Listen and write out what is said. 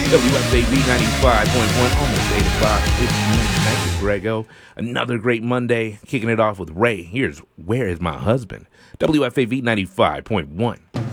WFAV 95.1, almost 8 o'clock. Thank you, Grego. Another great Monday, kicking it off with Ray. Here's Where Is My Husband? WFAV 95.1.